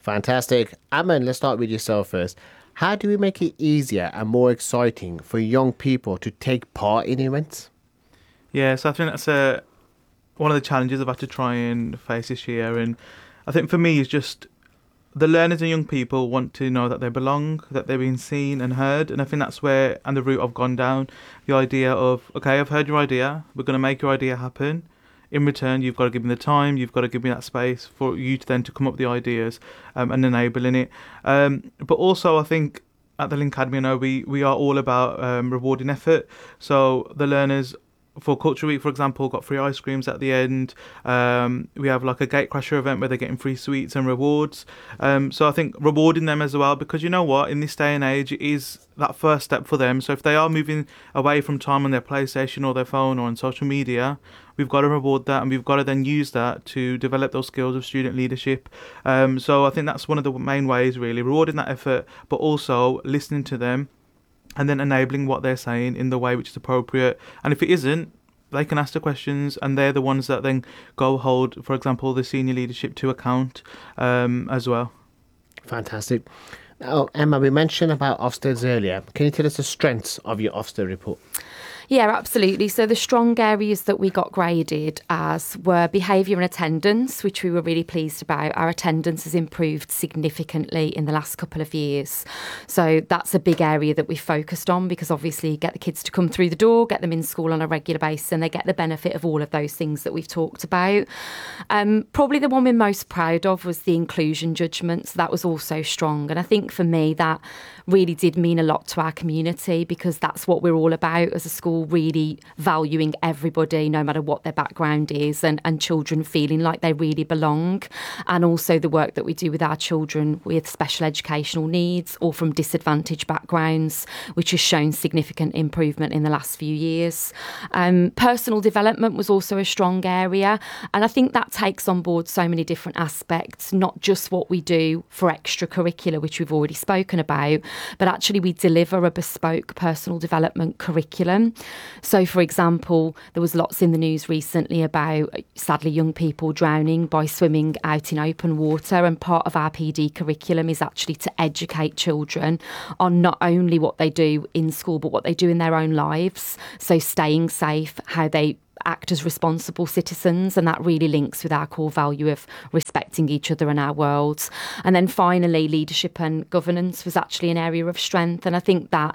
Fantastic. Aman, let's start with yourself first. How do we make it easier and more exciting for young people to take part in events? Yeah, so I think that's one of the challenges I've had to try and face this year. And I think for me, is just the learners and young people want to know that they belong, that they're being seen and heard. And I think that's where, and the route I've gone down, the idea of, okay, I've heard your idea, we're going to make your idea happen. In return, you've got to give me the time, you've got to give me that space for you to then to come up with the ideas and enabling it. But also, I think at the Link Academy, I know we are all about rewarding effort. So the learners for Culture Week, for example, got free ice creams at the end. We have like a Gatecrasher event where they're getting free sweets and rewards. So I think rewarding them as well, because you know what, in this day and age, it is that first step for them. So if they are moving away from time on their PlayStation or their phone or on social media, we've got to reward that, and we've got to then use that to develop those skills of student leadership. So I think that's one of the main ways, really, rewarding that effort, but also listening to them and then enabling what they're saying in the way which is appropriate. And if it isn't, they can ask the questions, and they're the ones that then go hold, for example, the senior leadership to account as well. Fantastic. Now, Emma, we mentioned about Ofsteds earlier. Can you tell us the strengths of your Ofsted report? Yeah, absolutely. So the strong areas that we got graded as were behaviour and attendance, which we were really pleased about. Our attendance has improved significantly in the last couple of years. So that's a big area that we focused on, because obviously get the kids to come through the door, get them in school on a regular basis, and they get the benefit of all of those things that we've talked about. Probably the one we're most proud of was the inclusion judgments. That was also strong. And I think for me that really did mean a lot to our community, because that's what we're all about as a school, really valuing everybody no matter what their background is, and children feeling like they really belong. And also the work that we do with our children with special educational needs or from disadvantaged backgrounds, which has shown significant improvement in the last few years. Personal development was also a strong area, and I think that takes on board so many different aspects, not just what we do for extracurricular, which we've already spoken about, but actually we deliver a bespoke personal development curriculum. So, for example, there was lots in the news recently about, sadly, young people drowning by swimming out in open water, and part of our PD curriculum is actually to educate children on not only what they do in school, but what they do in their own lives. So staying safe, how they act as responsible citizens, and that really links with our core value of respecting each other and our worlds. And then finally, leadership and governance was actually an area of strength, and I think that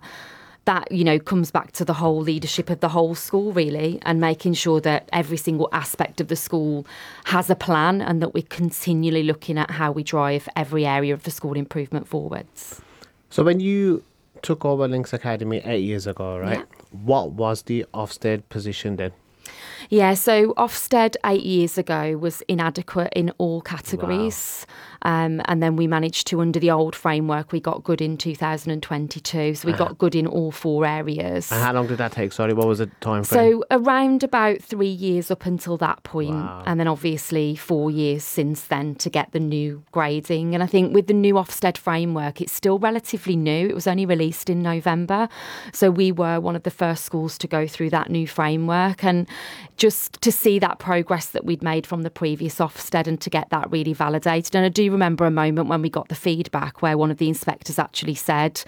comes back to the whole leadership of the whole school, really, and making sure that every single aspect of the school has a plan, and that we're continually looking at how we drive every area of the school improvement forwards. So when you took over Links Academy 8 years ago, right? Yeah. What was the Ofsted position then? Yeah, so Ofsted 8 years ago was inadequate in all categories. Wow. And then we managed to, under the old framework, we got good in 2022. So we got good in all 4 areas. And how long did that take? Sorry, what was the time frame? So around about 3 years up until that point. Wow. And then obviously 4 years since then to get the new grading. And I think with the new Ofsted framework, it's still relatively new. It was only released in November. So we were one of the first schools to go through that new framework. And just to see that progress that we'd made from the previous Ofsted and to get that really validated. And I do remember a moment when we got the feedback where one of the inspectors actually said,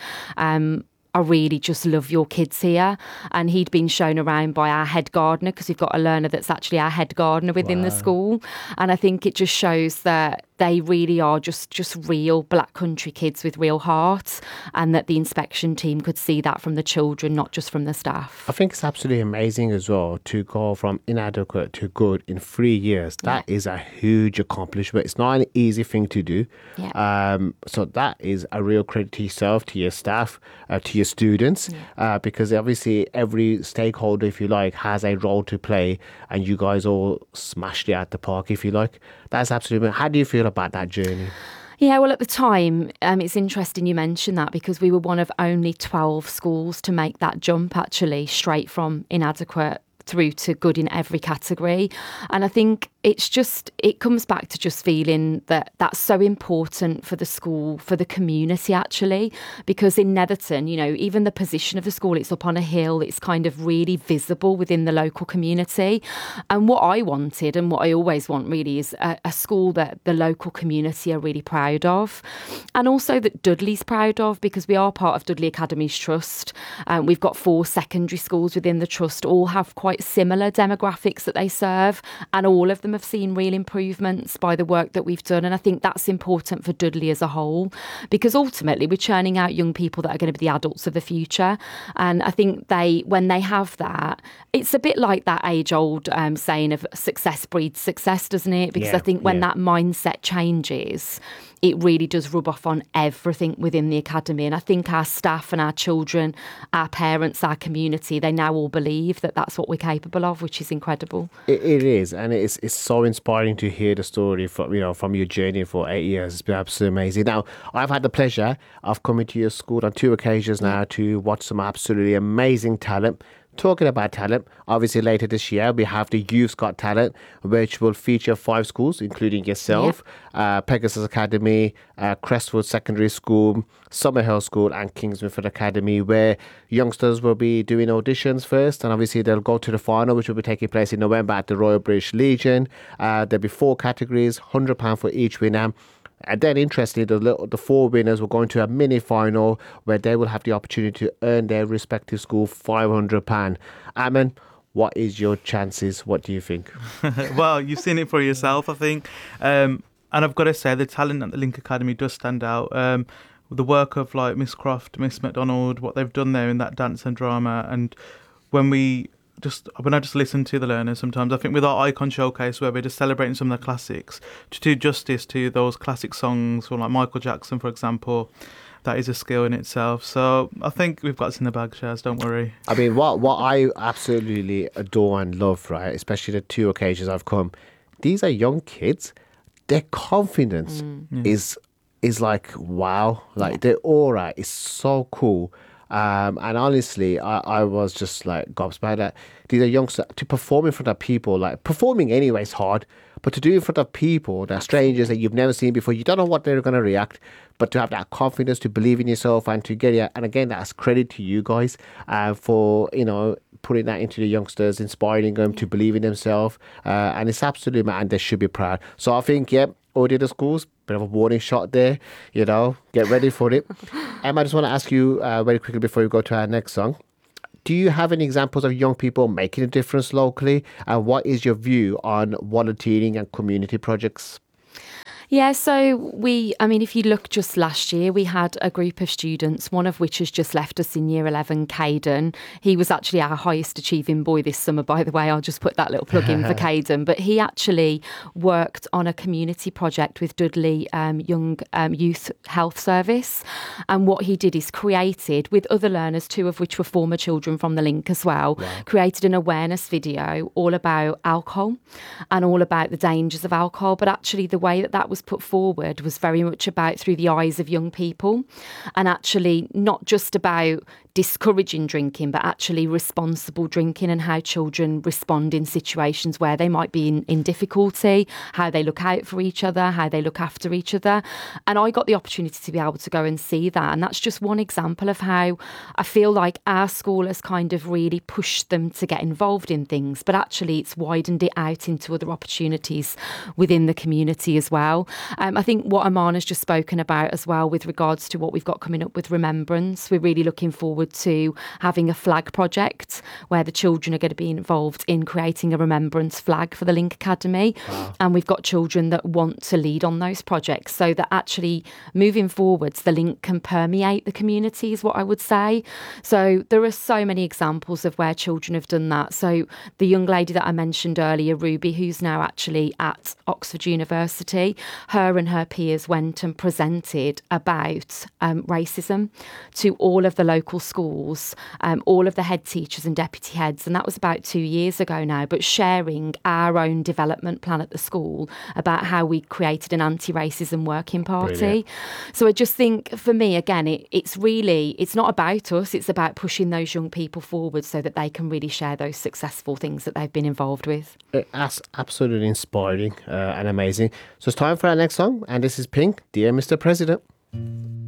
I really just love your kids here. And he'd been shown around by our head gardener, because we've got a learner that's actually our head gardener within the school. And I think it just shows that they really are just real Black Country kids with real heart, and that the inspection team could see that from the children, not just from the staff. I think it's absolutely amazing as well to go from inadequate to good in 3 years. That is a huge accomplishment. It's not an easy thing to do. Yeah. So that is a real credit to yourself, to your staff, to your students, because obviously every stakeholder, if you like, has a role to play, and you guys all smashed it at the park, if you like. That's absolutely. How do you feel about that journey? Yeah, well, at the time, it's interesting you mentioned that, because we were one of only 12 schools to make that jump, actually, straight from inadequate through to good in every category. And I think it comes back to just feeling that that's so important for the school, for the community actually, because in Netherton, you know, even the position of the school, it's up on a hill, it's kind of really visible within the local community. And what I wanted and what I always want really is a school that the local community are really proud of, and also that Dudley's proud of, because we are part of Dudley Academy's trust. We've got 4 secondary schools within the trust, all have quite similar demographics that they serve, and all of them have seen real improvements by the work that we've done. And I think that's important for Dudley as a whole, because ultimately we're churning out young people that are going to be the adults of the future. And I think when they have that, it's a bit like that age-old saying of success breeds success, doesn't it? Because I think when that mindset changes, it really does rub off on everything within the academy. And I think our staff and our children, our parents, our community, they now all believe that that's what we're capable of, which is incredible. It is, and it's so inspiring to hear the story from your journey for 8 years. It's been absolutely amazing. Now, I've had the pleasure of coming to your school on 2 occasions now to watch some absolutely amazing talent. Talking about talent, obviously later this year we have the Youth's Got Talent, which will feature 5 schools, including yourself, Pegasus Academy, Crestwood Secondary School, Summerhill School and Kingsmilford Academy, where youngsters will be doing auditions first, and obviously they'll go to the final, which will be taking place in November at the Royal British Legion. There'll be 4 categories, £100 for each winner. And then, interestingly, the 4 winners will go into a mini-final where they will have the opportunity to earn their respective school £500. Ammon, what is your chances? What do you think? Well, you've seen it for yourself, I think. And I've got to say, the talent at the Link Academy does stand out. The work of like Miss Croft, Miss McDonald, what they've done there in that dance and drama. And when I just listen to the learners sometimes, I think with our Icon Showcase, where we're just celebrating some of the classics, to do justice to those classic songs from like Michael Jackson, for example, that is a skill in itself. So I think we've got this in the bag, Shaz, don't worry. I mean, what I absolutely adore and love, right, especially the 2 occasions I've come, these are young kids. Their confidence is like, wow. Like, their aura is so cool. And honestly, I was just like gobsmacked that these are youngsters to perform in front of people. Like, performing anyway is hard, but to do it in front of people that are strangers that you've never seen before, you don't know what they're going to react, but to have that confidence, to believe in yourself, and to get it. And again, that's credit to you guys for putting that into the youngsters, inspiring them to believe in themselves, and it's absolutely, man, they should be proud. So I think, all the other schools, bit of a warning shot there, get ready for it. Emma, I just want to ask you very quickly before we go to our next song. Do you have any examples of young people making a difference locally? And what is your view on volunteering and community projects? Yeah, so if you look just last year, we had a group of students, one of which has just left us in Year 11, Caden. He was actually our highest achieving boy this summer, by the way. I'll just put that little plug in for Caden. But he actually worked on a community project with Dudley Young Youth Health Service. And what he did is created, with other learners, 2 of which were former children from the Link as well, created an awareness video all about alcohol and all about the dangers of alcohol. But actually the way that was put forward was very much about through the eyes of young people, and actually not just about discouraging drinking, but actually responsible drinking and how children respond in situations where they might be in difficulty, how they look out for each other, how they look after each other. And I got the opportunity to be able to go and see that. And that's just one example of how I feel like our school has kind of really pushed them to get involved in things, but actually it's widened it out into other opportunities within the community as well. I think what Aman has just spoken about as well with regards to what we've got coming up with Remembrance, we're really looking forward to having a flag project where the children are going to be involved in creating a remembrance flag for the Link Academy. Wow. And we've got children that want to lead on those projects, so that actually moving forwards the Link can permeate the community is what I would say. So there are so many examples of where children have done that. So the young lady that I mentioned earlier, Ruby, who's now actually at Oxford University, her and her peers went and presented about racism to all of the local schools, all of the head teachers and deputy heads, and that was about 2 years ago now, but sharing our own development plan at the school about how we created an anti-racism working party. Brilliant. So I just think, for me, again, it's not about us, it's about pushing those young people forward so that they can really share those successful things that they've been involved with. That's absolutely inspiring and amazing. So it's time for our next song, and this is Pink, Dear Mr. President.